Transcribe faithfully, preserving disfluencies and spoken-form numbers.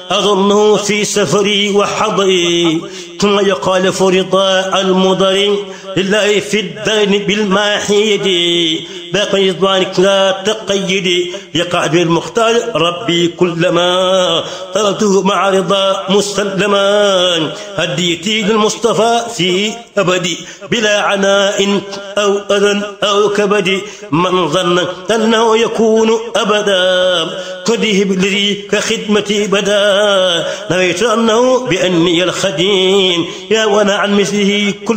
أظنه في سفري وحضري ثم يخالف رضا المضر لله في الدين بالماحيد باقي رضوانك لا تقيد يقع بالمختار ربي كلما طلبته مع رضا مسلما هديتي للمصطفى في أبدي بلا عناء أو أذى أو كبد من ظن أنه يكون أبدا كده بالذي كخدمتي بدا نويت أنه بأني الخديم يا وانا عن مثله كل